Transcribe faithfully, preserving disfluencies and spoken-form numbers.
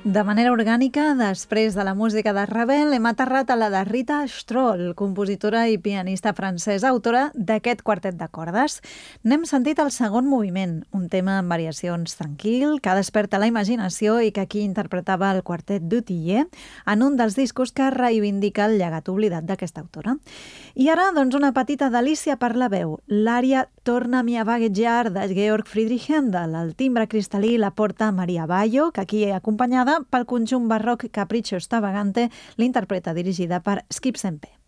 De manera orgànica, després de la música de Ravel, hem aterrat a la de Rita Stroll, compositora i pianista francesa, autora d'aquest quartet de cordes. N'hem sentit el segon moviment, un tema amb variacions tranquil, que desperta la imaginació i que aquí interpretava el quartet Dutillé en un dels discos que reivindica el llegat oblidat d'aquesta autora. I ara, doncs, una petita delícia per la veu, l'ària Tornami a vaguejar de Georg Friedrich Händel. El timbre cristal·lí la porta Maria Bayo, que aquí acompanyada pel conjunt barroc Capriccio Stravagante, l'interpreta dirigida per Skip Sempe.